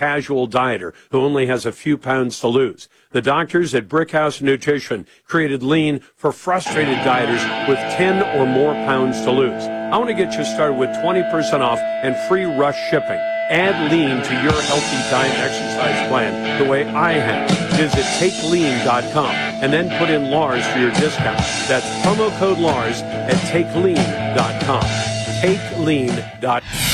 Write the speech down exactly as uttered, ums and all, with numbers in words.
casual dieter who only has a few pounds to lose. The doctors at Brickhouse Nutrition created Lean for frustrated dieters with ten or more pounds to lose. I want to get you started with twenty percent off and free rush shipping. Add Lean to your healthy diet and exercise plan the way I have. Visit take lean dot com and then put in Lars for your discount. That's promo code Lars at take lean dot com. take lean dot com.